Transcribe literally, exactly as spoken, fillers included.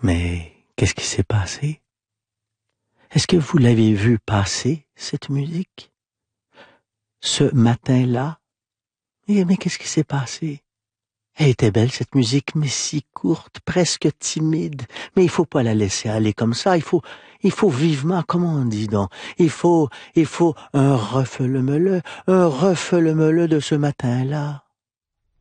Mais qu'est-ce qui s'est passé? Est-ce que vous l'avez vu passer, cette musique? Ce matin-là? Mais, mais qu'est-ce qui s'est passé? Elle était belle, cette musique, mais si courte, presque timide. Mais il faut pas la laisser aller comme ça. Il faut, il faut vivement, comment on dit donc? Il faut, il faut un refeuille-le, un refeuille-le de ce matin-là.